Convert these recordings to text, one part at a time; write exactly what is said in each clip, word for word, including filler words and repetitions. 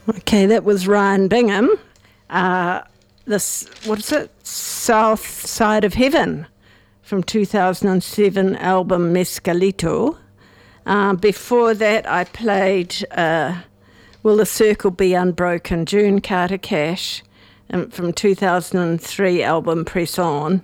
Okay, that was Ryan Bingham. Uh, this, what is it? South Side of Heaven from two thousand seven album Mescalito. Uh, before that, I played uh, Will the Circle Be Unbroken, June Carter Cash, um, from two thousand three album Press On.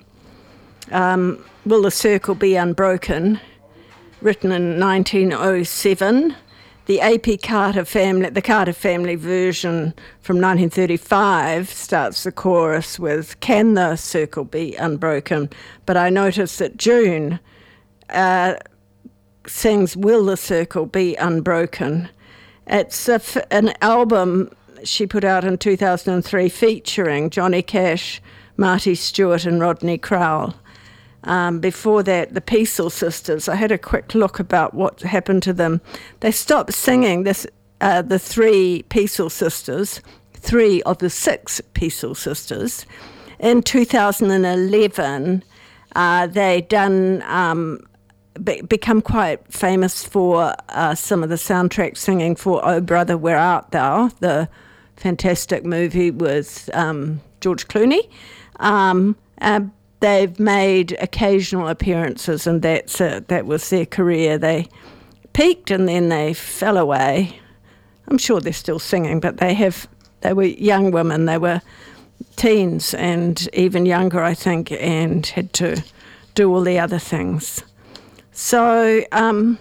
Um, Will the Circle Be Unbroken, written in nineteen oh seven. The A P Carter family, the Carter family version from nineteen thirty-five starts the chorus with, "Can the circle be unbroken?" But I noticed that June uh, sings, "Will the circle be unbroken?" It's a f- an album she put out in two thousand three featuring Johnny Cash, Marty Stewart and Rodney Crowell. Um, before that, the Peaceful Sisters. I had a quick look about what happened to them. They stopped singing, this. Uh, the three Peaceful Sisters, three of the six Peaceful Sisters. In two thousand eleven, uh, they done um, be- become quite famous for uh, some of the soundtrack singing for "Oh Brother, Where Art Thou?", the fantastic movie with um, George Clooney. Um, uh, They've made occasional appearances, and that's it. That was their career. They peaked and then they fell away. I'm sure they're still singing, but they have. They were young women. They were teens and even younger, I think, and had to do all the other things. So, um,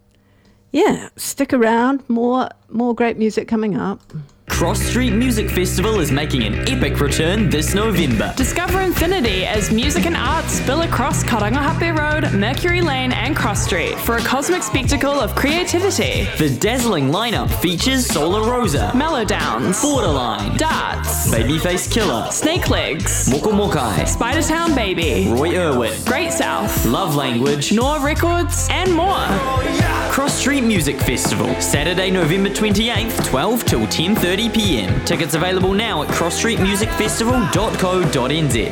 yeah, stick around. More, more great music coming up. Cross Street Music Festival is making an epic return this November. Discover infinity as music and art spill across Karangahape Road, Mercury Lane and Cross Street for a cosmic spectacle of creativity. The dazzling lineup features Solar Rosa, Mellow Downs, Borderline, Darts, Babyface Killer, Snake Legs, Moko Mokai, Spidertown Baby, Roy Irwin, Great South, Love Language, Noah Records and more. Cross Street Music Festival, Saturday, November twenty-eighth, twelve till ten thirty p.m. Tickets available now at cross street music festival dot co dot n z.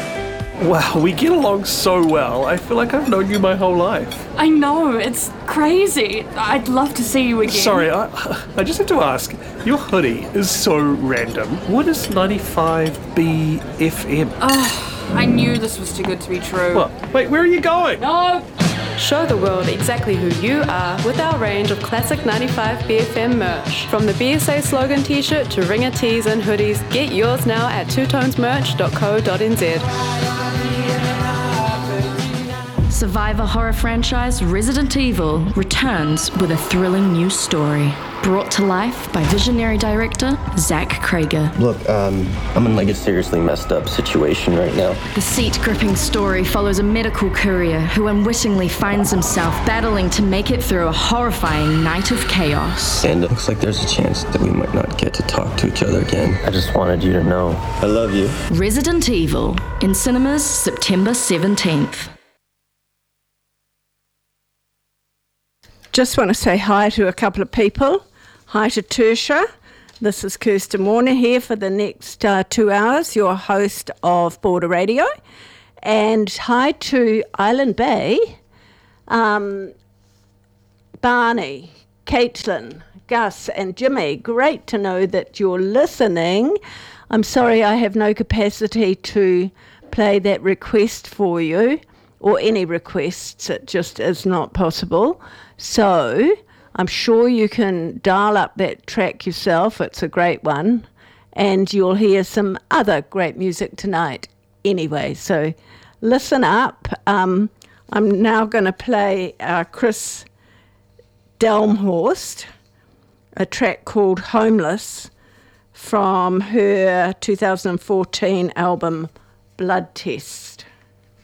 Wow, we get along so well. I feel like I've known you my whole life. I know, it's crazy. I'd love to see you again. Sorry, I, I just have to ask. Your hoodie is so random. What is ninety-five B F M? Oh, I knew this was too good to be true. What? Wait, where are you going? No! Show the world exactly who you are with our range of classic ninety-five B F M merch. From the B S A slogan t-shirt to ringer tees and hoodies, get yours now at two tones merch dot co dot n z. Survivor horror franchise Resident Evil returns with a thrilling new story. Brought to life by visionary director Zach Krager. Look, um, I'm in like a seriously messed up situation right now. The seat-gripping story follows a medical courier who unwittingly finds himself battling to make it through a horrifying night of chaos. And it looks like there's a chance that we might not get to talk to each other again. I just wanted you to know I love you. Resident Evil in cinemas September seventeenth. Just want to say hi to a couple of people. Hi to Tertia. This is Kirsten Warner here for the next uh, two hours, your host of Border Radio. And hi to Island Bay, um, Barney, Caitlin, Gus and Jimmy. Great to know that you're listening. I'm sorry I have no capacity to play that request for you, or any requests. It just is not possible. So I'm sure you can dial up that track yourself. It's a great one. And you'll hear some other great music tonight anyway. So listen up. Um, I'm now going to play uh, Chris Delmhorst, a track called Homeless from her two thousand fourteen album Blood Test.